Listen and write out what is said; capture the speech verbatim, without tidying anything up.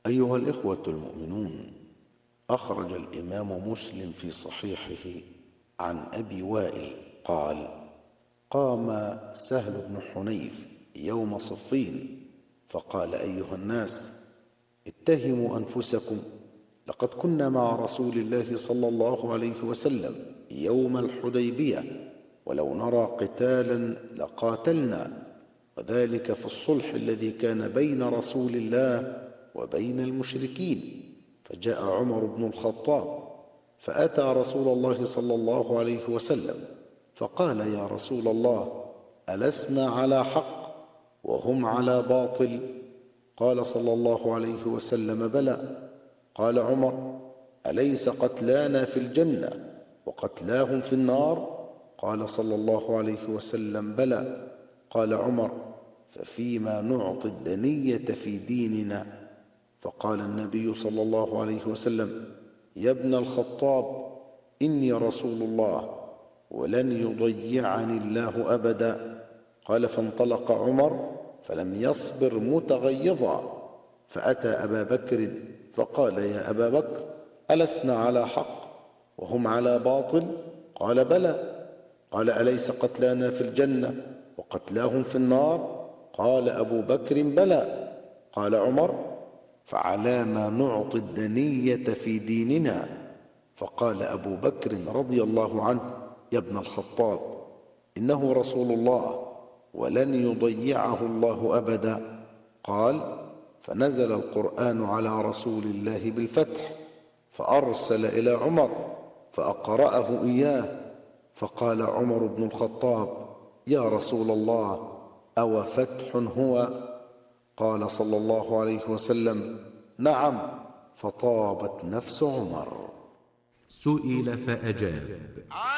أيها الإخوة المؤمنون، أخرج الإمام مسلم في صحيحه عن أبي وائل قال: قام سهل بن حنيف يوم صفين فقال: أيها الناس، اتهموا أنفسكم، لقد كنا مع رسول الله صلى الله عليه وسلم يوم الحديبية، ولو نرى قتالا لقاتلنا، وذلك في الصلح الذي كان بين رسول الله وبين المشركين. فجاء عمر بن الخطاب فأتى رسول الله صلى الله عليه وسلم فقال: يا رسول الله، ألسنا على حق وهم على باطل؟ قال صلى الله عليه وسلم: بلى. قال عمر: أليس قتلانا في الجنة وقتلاهم في النار؟ قال صلى الله عليه وسلم: بلى. قال عمر: ففيما نعطي الدنية في ديننا؟ فقال النبي صلى الله عليه وسلم: يا ابن الخطاب، إني رسول الله ولن يضيعني الله أبدا. قال: فانطلق عمر فلم يصبر متغيظا، فأتى أبا بكر فقال: يا أبا بكر، ألسنا على حق وهم على باطل؟ قال: بلى. قال: أليس قتلانا في الجنة وقتلاهم في النار؟ قال أبو بكر: بلى. قال عمر: فعلى ما نعطي الدنية في ديننا؟ فقال أبو بكر رضي الله عنه: يا ابن الخطاب، إنه رسول الله ولن يضيعه الله أبدا. قال: فنزل القرآن على رسول الله بالفتح، فأرسل إلى عمر فأقرأه إياه، فقال عمر بن الخطاب: يا رسول الله، أو فتح هو؟ قال صلى الله عليه وسلم: نعم. فطابت نفس عمر. سئل فأجاب: